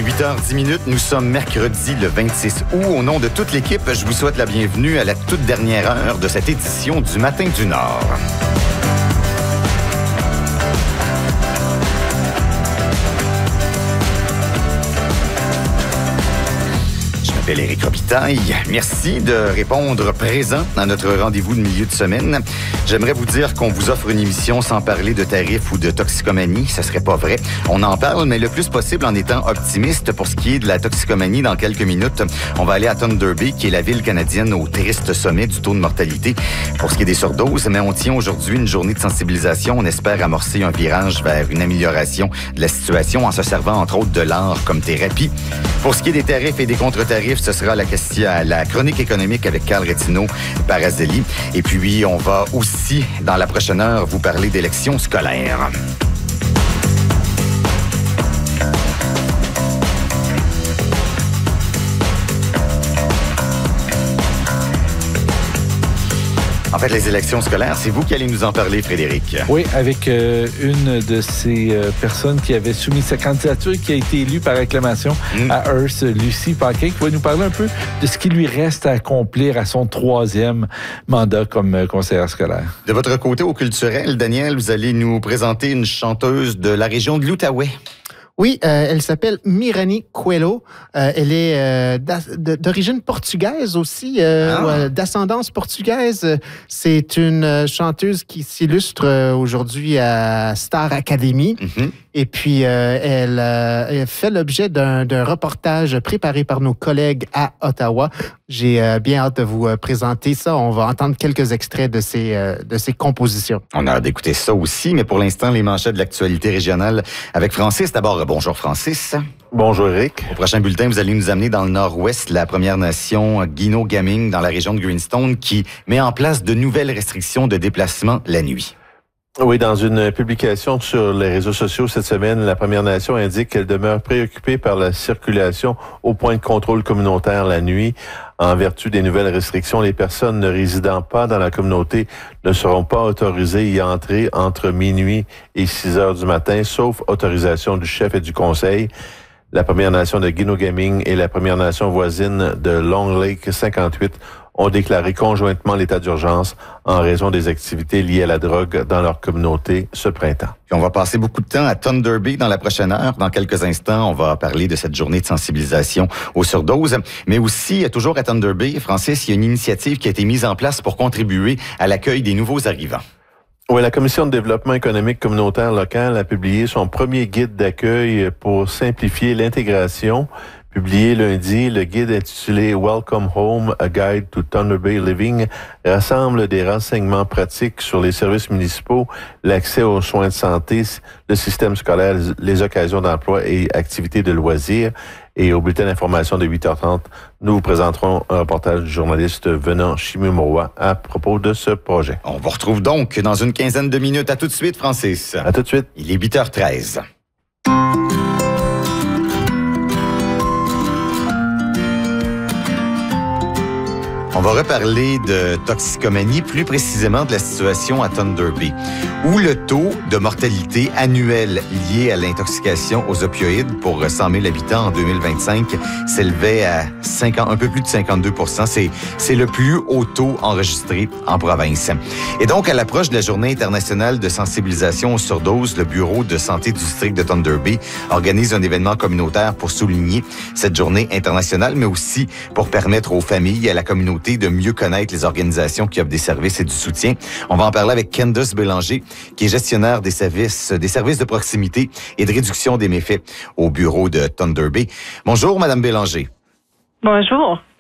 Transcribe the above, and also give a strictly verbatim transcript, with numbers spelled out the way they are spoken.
est huit heures dix minutes. Nous sommes mercredi le vingt-six août. Au nom de toute l'équipe, je vous souhaite la bienvenue à la toute dernière heure de cette édition du Matin du Nord. Je m'appelle Éric Robitaille. Merci de répondre présent à notre rendez-vous de milieu de semaine. J'aimerais vous dire qu'on vous offre une émission sans parler de tarifs ou de toxicomanie. Ce serait pas vrai. On en parle, mais le plus possible en étant optimiste. Pour ce qui est de la toxicomanie, dans quelques minutes, on va aller à Thunder Bay, qui est la ville canadienne au triste sommet du taux de mortalité pour ce qui est des surdoses. Mais on tient aujourd'hui une journée de sensibilisation. On espère amorcer un virage vers une amélioration de la situation en se servant entre autres de l'art comme thérapie. Pour ce qui est des tarifs et des contre-tarifs, ce sera la question, la chronique économique avec Carl Retino Parazelli. Et puis, on va aussi, dans la prochaine heure, vous parler d'élections scolaires. En fait, les élections scolaires, c'est vous qui allez nous en parler, Frédéric. Oui, avec euh, une de ces euh, personnes qui avait soumis sa candidature, qui a été élue par acclamation mmh. à Hearst, Lucie Paquin, qui va nous parler un peu de ce qui lui reste à accomplir à son troisième mandat comme euh, conseillère scolaire. De votre côté, au culturel, Daniel, vous allez nous présenter une chanteuse de la région de l'Outaouais. Oui, euh, elle s'appelle Mirani Coelho. Euh, elle est euh, d'origine portugaise aussi, euh, ah. euh, d'ascendance portugaise. C'est une chanteuse qui s'illustre euh, aujourd'hui à Star Academy. Mm-hmm. Et puis, euh, elle, euh, elle fait l'objet d'un, d'un reportage préparé par nos collègues à Ottawa. J'ai euh, bien hâte de vous euh, présenter ça. On va entendre quelques extraits de ses, euh, de ses compositions. On a hâte d'écouter ça aussi, mais pour l'instant, les manchettes de l'actualité régionale avec Francis. D'abord, bonjour Francis. Bonjour Eric. Au prochain bulletin, vous allez nous amener dans le nord-ouest, la Première Nation Guino-Gaming, dans la région de Greenstone, qui met en place de nouvelles restrictions de déplacement la nuit. Oui, dans une publication sur les réseaux sociaux cette semaine, la Première Nation indique qu'elle demeure préoccupée par la circulation au point de contrôle communautaire la nuit. En vertu des nouvelles restrictions, les personnes ne résidant pas dans la communauté ne seront pas autorisées à y entrer entre minuit et six heures du matin, sauf autorisation du chef et du conseil. La Première Nation de Guino-Gaming et la Première Nation voisine de Long Lake cinquante-huit ont déclaré conjointement l'état d'urgence en raison des activités liées à la drogue dans leur communauté ce printemps. Puis on va passer beaucoup de temps à Thunder Bay dans la prochaine heure. Dans quelques instants, on va parler de cette journée de sensibilisation aux surdoses. Mais aussi, toujours à Thunder Bay, Francis, il y a une initiative qui a été mise en place pour contribuer à l'accueil des nouveaux arrivants. Oui, la Commission de développement économique communautaire local a publié son premier guide d'accueil pour simplifier l'intégration. Publié lundi, le guide intitulé « Welcome Home, a Guide to Thunder Bay Living » rassemble des renseignements pratiques sur les services municipaux, l'accès aux soins de santé, le système scolaire, les occasions d'emploi et activités de loisirs. Et au bulletin d'information de huit heures trente, nous vous présenterons un reportage du journaliste Venant Chimumoroa à propos de ce projet. On vous retrouve donc dans une quinzaine de minutes. À tout de suite, Francis. À tout de suite. Il est huit heures treize. On va reparler de toxicomanie, plus précisément de la situation à Thunder Bay, où le taux de mortalité annuel lié à l'intoxication aux opioïdes pour cent mille habitants en deux mille vingt-cinq s'élevait à cinquante, un peu plus de cinquante-deux pour cent. C'est, c'est le plus haut taux enregistré en province. Et donc, à l'approche de la Journée internationale de sensibilisation aux surdoses, le Bureau de santé du district de Thunder Bay organise un événement communautaire pour souligner cette journée internationale, mais aussi pour permettre aux familles et à la communauté de mieux connaître les organisations qui offrent des services et du soutien. On va en parler avec Candace Bélanger, qui est gestionnaire des services, des services de proximité et de réduction des méfaits au bureau de Thunder Bay. Bonjour, Madame Bélanger. Bonjour.